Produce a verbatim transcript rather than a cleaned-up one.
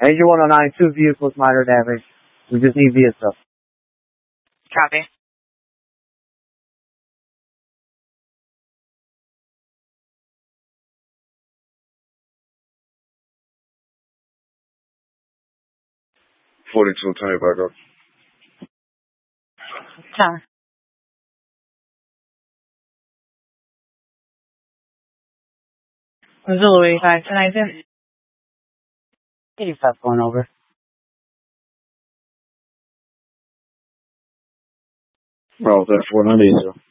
Ranger one oh nine, two vehicles, minor damage. We just need vehicles. Copy. forty-two, turn it back up. Tower. Zulu eighty-five, ten ninety-two. eighty-five going over. Oh, that's four ninety, sir.